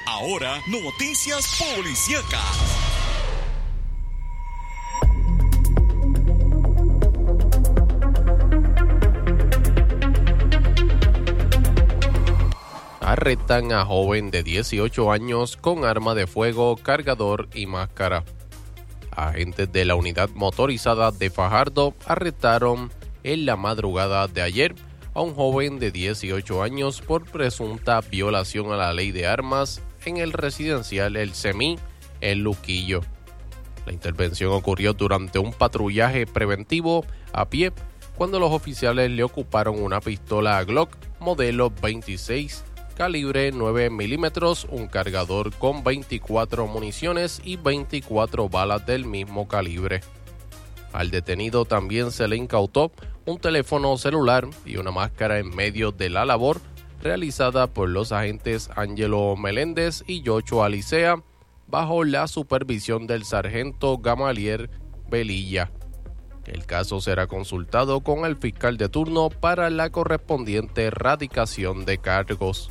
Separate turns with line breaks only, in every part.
Ahora, noticias policíacas.
Arrestan a joven de 18 años con arma de fuego, cargador y máscara. Agentes de la unidad motorizada de Fajardo arrestaron en la madrugada de ayer a un joven de 18 años por presunta violación a la ley de armas en el residencial El Semí, en Luquillo. La intervención ocurrió durante un patrullaje preventivo a pie cuando los oficiales le ocuparon una pistola Glock modelo 26 calibre 9 milímetros, un cargador con 24 municiones y 24 balas del mismo calibre. Al detenido también se le incautó un teléfono celular y una máscara en medio de la labor realizada por los agentes Ángelo Meléndez y Yocho Alicea bajo la supervisión del sargento Gamaliel Velilla. El caso será consultado con el fiscal de turno para la correspondiente radicación de cargos.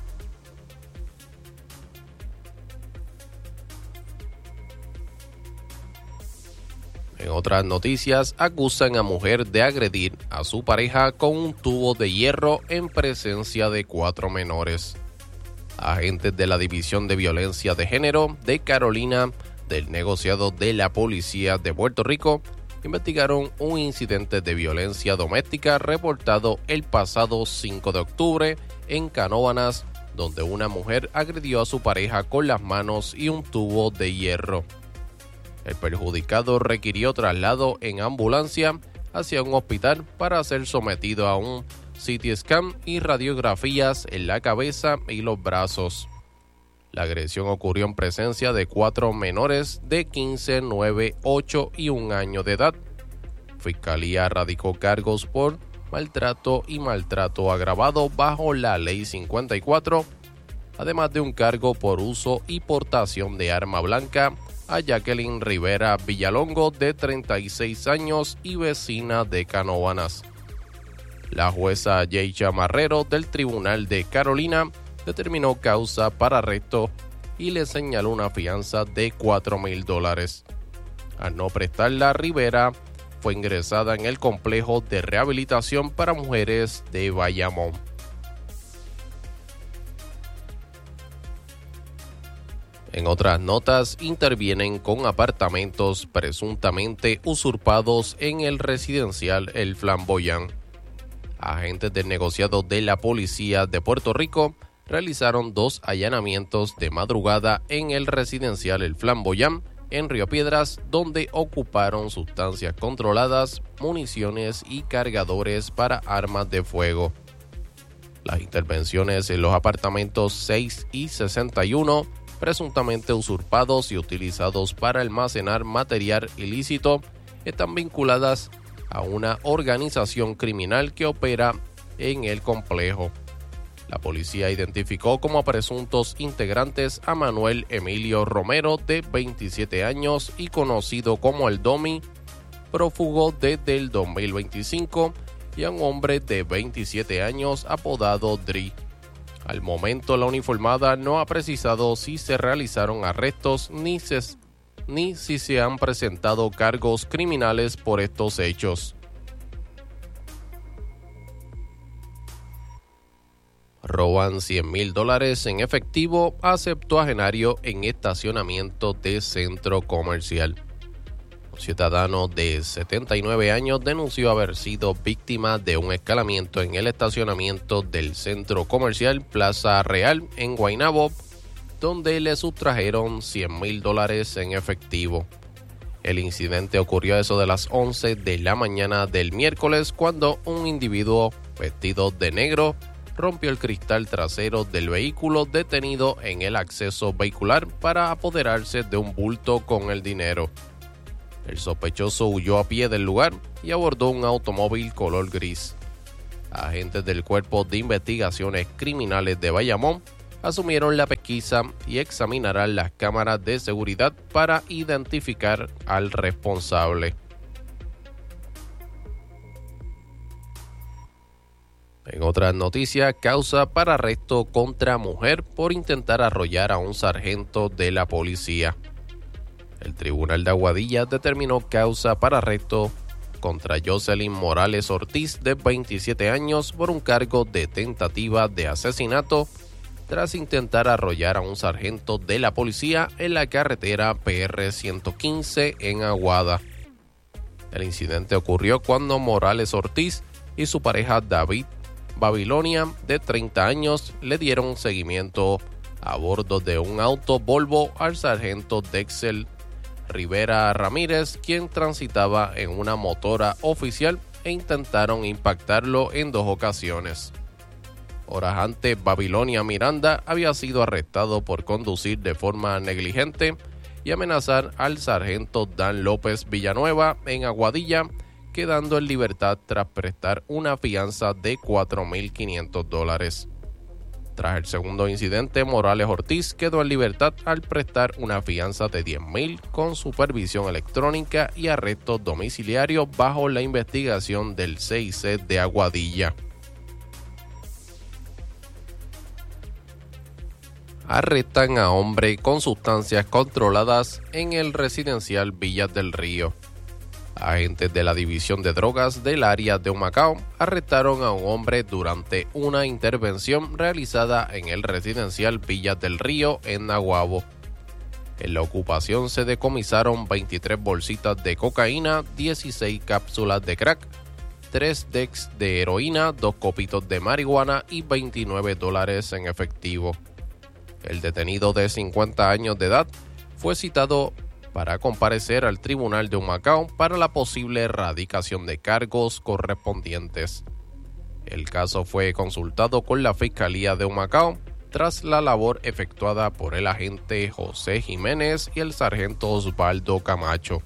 En otras noticias, acusan a mujer de agredir a su pareja con un tubo de hierro en presencia de 4 menores. Agentes de la División de Violencia de Género de Carolina del negociado de la Policía de Puerto Rico investigaron un incidente de violencia doméstica reportado el pasado 5 de octubre en Canóvanas, donde una mujer agredió a su pareja con las manos y un tubo de hierro. El perjudicado requirió traslado en ambulancia hacia un hospital para ser sometido a un CT scan y radiografías en la cabeza y los brazos. La agresión ocurrió en presencia de 4 menores de 15, 9, 8 y 1 año de edad. Fiscalía radicó cargos por maltrato y maltrato agravado bajo la Ley 54, además de un cargo por uso y portación de arma blanca a Jacqueline Rivera Villalongo, de 36 años y vecina de Canóvanas. La jueza Yeisha Marrero del Tribunal de Carolina determinó causa para arresto y le señaló una fianza de $4,000. Al no prestarla, Rivera fue ingresada en el complejo de rehabilitación para mujeres de Bayamón. En otras notas, intervienen con apartamentos presuntamente usurpados en el residencial El Flamboyán. Agentes del negociado de la Policía de Puerto Rico realizaron 2 allanamientos de madrugada en el residencial El Flamboyán, en Río Piedras, donde ocuparon sustancias controladas, municiones y cargadores para armas de fuego. Las intervenciones en los apartamentos 6 y 61, presuntamente usurpados y utilizados para almacenar material ilícito, están vinculadas a una organización criminal que opera en el complejo. La policía identificó como presuntos integrantes a Manuel Emilio Romero, de 27 años y conocido como El Domi, prófugo desde el 2025, y a un hombre de 27 años apodado Dri. Al momento, la uniformada no ha precisado si se realizaron arrestos ni si se han presentado cargos criminales por estos hechos. Roban $100,000 en efectivo a septuagenario en estacionamiento de centro comercial. Un ciudadano de 79 años denunció haber sido víctima de un escalamiento en el estacionamiento del centro comercial Plaza Real en Guaynabo, donde le sustrajeron $100,000 en efectivo. El incidente ocurrió a eso de las 11 de la mañana del miércoles, cuando un individuo vestido de negro rompió el cristal trasero del vehículo detenido en el acceso vehicular para apoderarse de un bulto con el dinero. El sospechoso huyó a pie del lugar y abordó un automóvil color gris. Agentes del Cuerpo de Investigaciones Criminales de Bayamón asumieron la pesquisa y examinarán las cámaras de seguridad para identificar al responsable. En otras noticias, causa para arresto contra mujer por intentar arrollar a un sargento de la policía. El Tribunal de Aguadilla determinó causa para arresto contra Jocelyn Morales Ortiz, de 27 años, por un cargo de tentativa de asesinato tras intentar arrollar a un sargento de la policía en la carretera PR 115 en Aguada. El incidente ocurrió cuando Morales Ortiz y su pareja David Babilonia, de 30 años, le dieron seguimiento a bordo de un auto Volvo al sargento Dexel Rivera Ramírez, quien transitaba en una motora oficial, e intentaron impactarlo en 2 ocasiones. Horas antes, Babilonia Miranda había sido arrestado por conducir de forma negligente y amenazar al sargento Dan López Villanueva en Aguadilla, quedando en libertad tras prestar una fianza de $4,500. Tras el segundo incidente, Morales Ortiz quedó en libertad al prestar una fianza de $10,000 con supervisión electrónica y arresto domiciliario bajo la investigación del CIC de Aguadilla. Arrestan a hombre con sustancias controladas en el residencial Villas del Río. Agentes de la División de Drogas del área de Humacao arrestaron a un hombre durante una intervención realizada en el residencial Villas del Río en Naguabo. En la ocupación se decomisaron 23 bolsitas de cocaína, 16 cápsulas de crack, 3 decks de heroína, 2 copitos de marihuana y $29 en efectivo. El detenido, de 50 años de edad, fue citado para comparecer al Tribunal de Humacao para la posible erradicación de cargos correspondientes. El caso fue consultado con la Fiscalía de Humacao tras la labor efectuada por el agente José Jiménez y el sargento Osvaldo Camacho.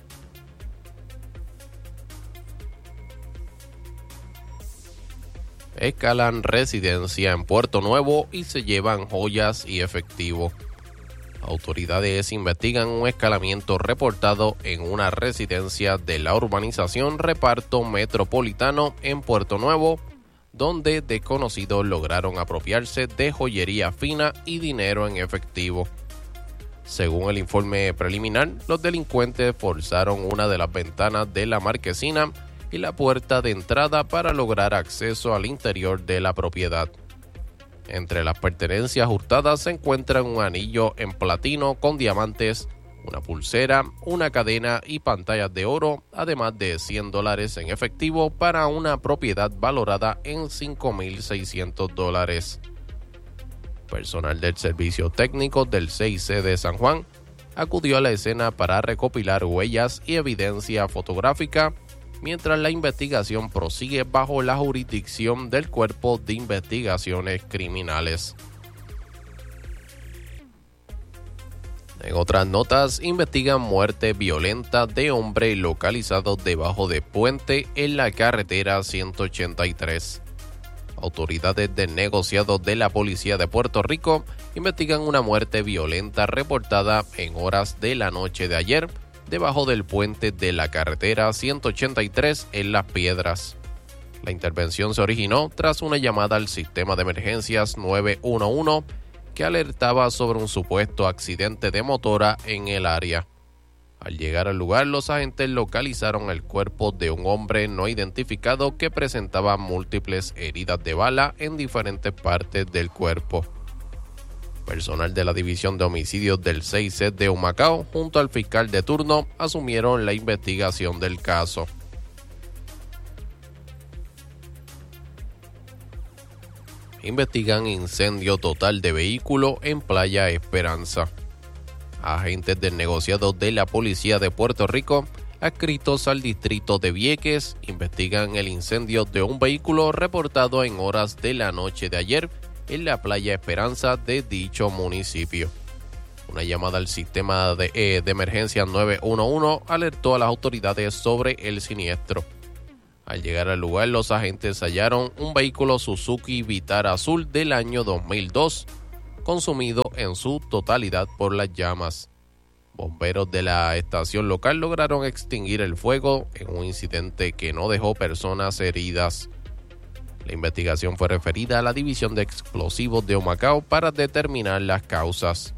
Escalan residencia en Puerto Nuevo y se llevan joyas y efectivo. Autoridades investigan un escalamiento reportado en una residencia de la urbanización Reparto Metropolitano en Puerto Nuevo, donde desconocidos lograron apropiarse de joyería fina y dinero en efectivo. Según el informe preliminar, los delincuentes forzaron una de las ventanas de la marquesina y la puerta de entrada para lograr acceso al interior de la propiedad. Entre las pertenencias hurtadas se encuentran un anillo en platino con diamantes, una pulsera, una cadena y pantallas de oro, además de $100 en efectivo para una propiedad valorada en $5,600. Personal del Servicio Técnico del CIC de San Juan acudió a la escena para recopilar huellas y evidencia fotográfica, mientras la investigación prosigue bajo la jurisdicción del Cuerpo de Investigaciones Criminales. En otras notas, investigan muerte violenta de hombre localizado debajo de puente en la carretera 183. Autoridades del negociado de la Policía de Puerto Rico investigan una muerte violenta reportada en horas de la noche de ayer debajo del puente de la carretera 183 en Las Piedras. La intervención se originó tras una llamada al sistema de emergencias 911 que alertaba sobre un supuesto accidente de motora en el área. Al llegar al lugar, los agentes localizaron el cuerpo de un hombre no identificado que presentaba múltiples heridas de bala en diferentes partes del cuerpo. Personal de la División de Homicidios del CIC de Humacao, junto al fiscal de turno, asumieron la investigación del caso. Investigan incendio total de vehículo en Playa Esperanza. Agentes del negociado de la Policía de Puerto Rico, adscritos al distrito de Vieques, investigan el incendio de un vehículo reportado en horas de la noche de ayer en la Playa Esperanza de dicho municipio. Una llamada al sistema de emergencia 911 alertó a las autoridades sobre el siniestro. Al llegar al lugar, los agentes hallaron un vehículo Suzuki Vitara azul del año 2002, consumido en su totalidad por las llamas. Bomberos de la estación local lograron extinguir el fuego en un incidente que no dejó personas heridas. La investigación fue referida a la División de Explosivos de Humacao para determinar las causas.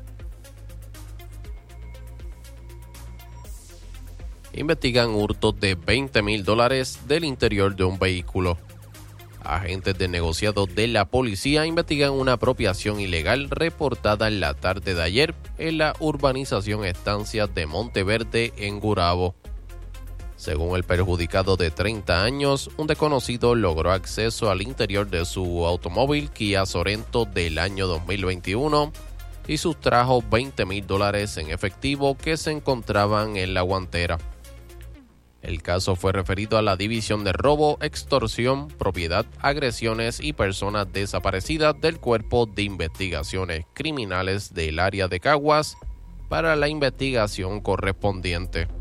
Investigan hurtos de $20,000 del interior de un vehículo. Agentes de negociado de la policía investigan una apropiación ilegal reportada en la tarde de ayer en la urbanización Estancias de Monteverde, en Gurabo. Según el perjudicado de 30 años, un desconocido logró acceso al interior de su automóvil Kia Sorento del año 2021 y sustrajo $20,000 en efectivo que se encontraban en la guantera. El caso fue referido a la División de Robo, Extorsión, Propiedad, Agresiones y Personas Desaparecidas del Cuerpo de Investigaciones Criminales del área de Caguas para la investigación correspondiente.